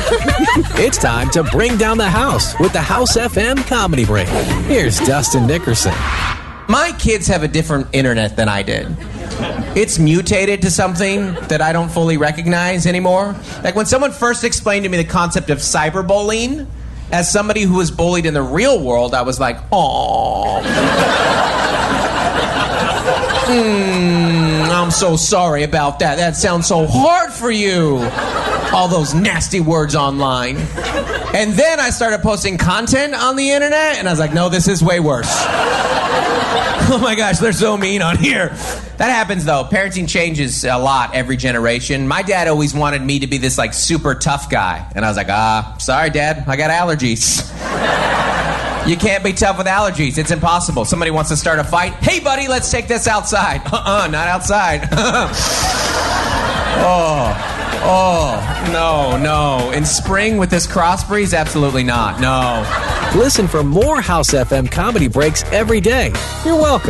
It's time to bring down the house with the House FM Comedy Break. Here's Dustin Nickerson. My kids have a different internet than I did. It's mutated to something that I don't fully recognize anymore. Like when someone first explained to me the concept of cyberbullying, as somebody who was bullied in the real world, I was like, aww. I'm so sorry about that. That sounds so hard for you. All those nasty words online. And then I started posting content on the internet, and I was like, no, this is way worse. Oh my gosh, they're so mean on here. That happens though. Parenting changes a lot every generation. My dad always wanted me to be this like super tough guy. And I was like, sorry Dad, I got allergies. You can't be tough with allergies. It's impossible. Somebody wants to start a fight. Hey buddy, let's take this outside. Not outside. No. In spring with this cross breeze, absolutely not. No. Listen for more House FM Comedy Breaks every day. You're welcome.